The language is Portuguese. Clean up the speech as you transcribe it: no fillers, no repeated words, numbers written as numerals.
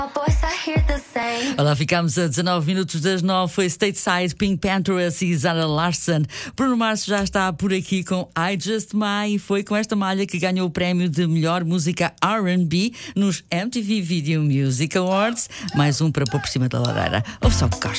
Olá, ficámos a 19 minutos das 9. Foi Stateside, Pink Panthers e Zara Larsson. Bruno Mars já está por aqui com I Just Might. E foi com esta malha que ganhou o prémio de melhor música R&B nos MTV Video Music Awards. Mais um para pôr por cima da lareira. Ouve só que gosto.